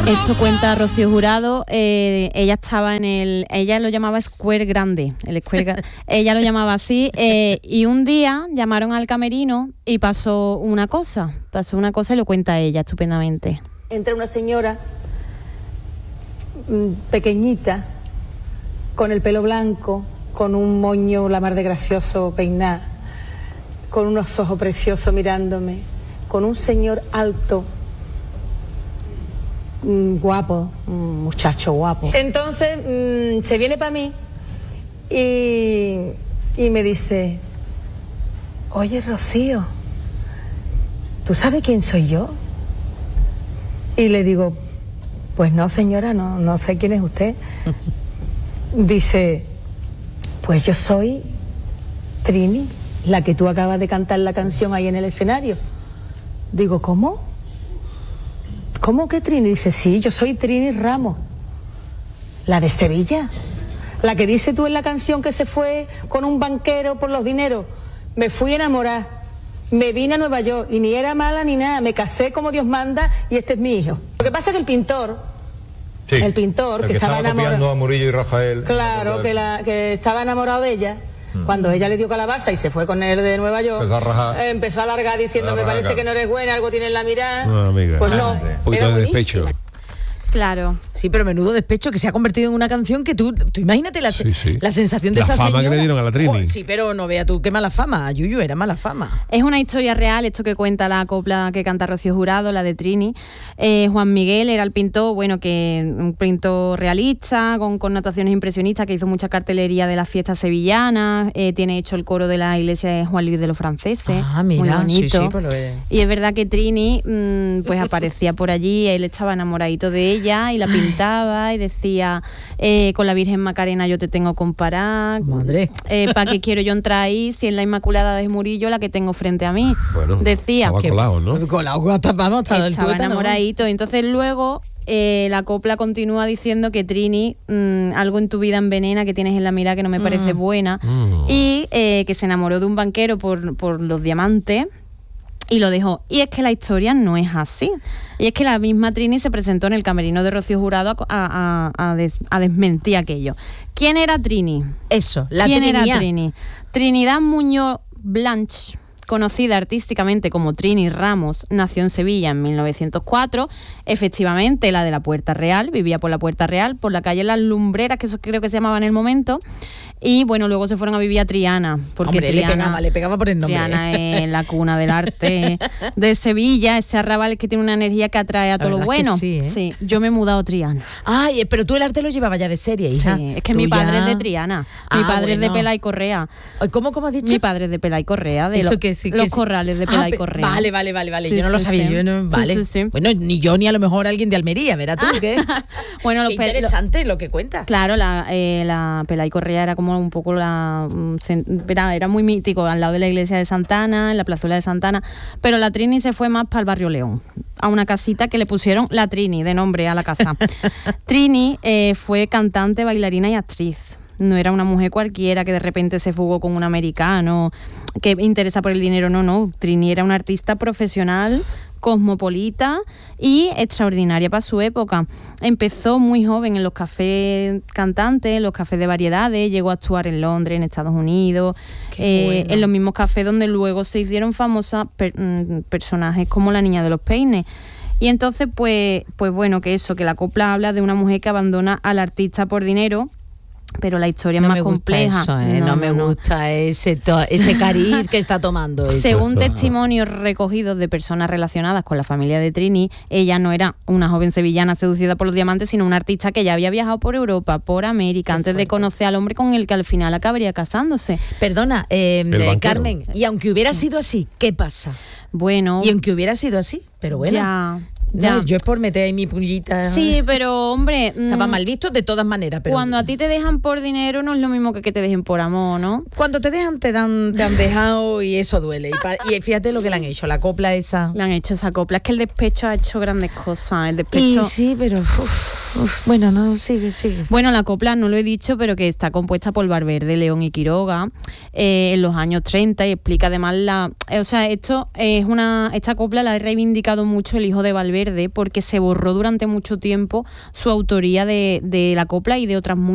Esto cuenta Rocío Jurado. Ella estaba ella lo llamaba Square Grande, ella lo llamaba así, y un día llamaron al camerino y pasó una cosa y lo cuenta ella estupendamente. Entra una señora pequeñita, con el pelo blanco, con un moño la mar de gracioso peinado, con unos ojos preciosos mirándome, con un señor alto, guapo, un muchacho guapo. Entonces se viene para mí y me dice: oye, Rocío, ¿tú sabes quién soy yo? Y le digo: pues no, señora, no sé quién es usted. Dice: pues yo soy Trini, la que tú acabas de cantar la canción ahí en el escenario. Digo: ¿cómo? ¿Cómo que Trini? Dice: sí, yo soy Trini Ramos, la de Sevilla, la que dice tú en la canción que se fue con un banquero por los dineros. Me fui a enamorar, me vine a Nueva York y ni era mala ni nada, me casé como Dios manda y este es mi hijo. Lo que pasa es que el pintor, sí, el pintor que estaba enamorado a Murillo y Rafael. Claro, que estaba enamorado de ella. Cuando ella le dio calabaza y se fue con él de Nueva York, empezó a largar diciendo: me parece que no eres buena, algo tienes en la mirada. No, amiga. Pues no, Un poquito de despecho. Claro. Sí, pero menudo despecho, que se ha convertido en una canción que tú imagínate la sensación de esa señora. La fama que le dieron a la Trini. Oh, sí, pero no vea tú qué mala fama, Yuyu, era mala fama. Es una historia real, esto que cuenta la copla que canta Rocío Jurado, la de Trini. Juan Miguel era el pintor, un pintor realista, con connotaciones impresionistas, que hizo mucha cartelería de las fiestas sevillanas, tiene hecho el coro de la iglesia de Juan Luis de los Franceses. Ah, mira, muy bonito. sí, pues lo es. Y es verdad que Trini pues aparecía por allí, él estaba enamoradito de ella y la pintaba y decía: con la Virgen Macarena yo te tengo comparada. Madre. ¿Para qué quiero yo entrar ahí si es la Inmaculada de Murillo la que tengo frente a mí? Bueno, decía. Estaba colado, ¿no? Colado, estaba enamoradito. Entonces luego la copla continúa diciendo que Trini, algo en tu vida envenena que tienes en la mirada que no me parece buena, y que se enamoró de un banquero por los diamantes y lo dejó. Y es que la historia no es así. Y es que la misma Trini se presentó en el camerino de Rocío Jurado a desmentir aquello. ¿Quién era Trini? Eso, ¿Quién era Trini? Trinidad Muñoz Blanch, conocida artísticamente como Trini Ramos, nació en Sevilla en 1904, efectivamente la de la Puerta Real, vivía por la Puerta Real, por la calle Las Lumbreras, que eso creo que se llamaba en el momento, y bueno, luego se fueron a vivir a Triana, porque hombre, Triana, le pegaba por el nombre. Triana es la cuna del arte de Sevilla, ese arrabal que tiene una energía que atrae a todo lo bueno. Sí, yo me he mudado a Triana. Ay, pero tú el arte lo llevabas ya de serie, hija. Sí, es que mi padre es de Triana, mi padre es de Pelay Correa. ¿Cómo has dicho? Mi padre es de Pelay Correa, de los corrales de Pelay Correa. Vale, sí, yo no lo sabía. Sí. Yo no, vale. Sí. Bueno, ni yo ni a lo mejor alguien de Almería, verás tú qué. Bueno, qué interesante lo que cuenta. Claro, la Pelay Correa era como un poco era muy mítico, al lado de la iglesia de Santana, en la plazuela de Santana, pero la Trini se fue más para el barrio León, a una casita que le pusieron la Trini de nombre a la casa. Trini fue cantante, bailarina y actriz. No era una mujer cualquiera que de repente se fugó con un americano que interesa por el dinero, no. Trini era una artista profesional, cosmopolita y extraordinaria para su época. Empezó muy joven en los cafés cantantes, los cafés de variedades, llegó a actuar en Londres, en Estados Unidos, en los mismos cafés donde luego se hicieron famosas personajes como la Niña de los Peines. Y entonces, pues bueno, que la copla habla de una mujer que abandona al artista por dinero, pero la historia es más compleja. Eso, no me gusta ese cariz que está tomando. Según testimonios recogidos de personas relacionadas con la familia de Trini, ella no era una joven sevillana seducida por los diamantes, sino una artista que ya había viajado por Europa, por América, antes de conocer al hombre con el que al final acabaría casándose. Perdona, Carmen, y aunque hubiera sido así, ¿qué pasa? Bueno... Y aunque hubiera sido así, pero bueno... Ya. Yo es por meter ahí mi puñita. Sí, pero hombre... Estaba mal visto de todas maneras. Pero cuando a ti te dejan por dinero no es lo mismo que te dejen por amor, ¿no? Cuando te dejan, te han dejado y eso duele. Y fíjate lo que le han hecho, la copla esa. Le han hecho esa copla. Es que el despecho ha hecho grandes cosas. El despecho... Y sí, pero... bueno, no, sigue. Bueno, la copla, no lo he dicho, pero que está compuesta por Valverde, León y Quiroga en los años 30 y explica además esta copla la ha reivindicado mucho el hijo de Valverde, Verde porque se borró durante mucho tiempo su autoría de la copla y de otras muchas